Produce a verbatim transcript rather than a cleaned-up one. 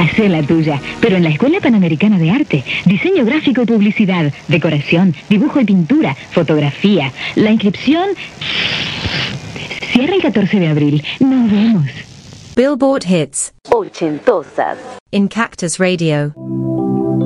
hacé la tuya, pero en la Escuela Panamericana de Arte, diseño gráfico y publicidad, decoración, dibujo y pintura, fotografía. La inscripción cierra el catorce de abril. Nos vemos. Billboard Hits. Ochentosas. In Cactus Radio.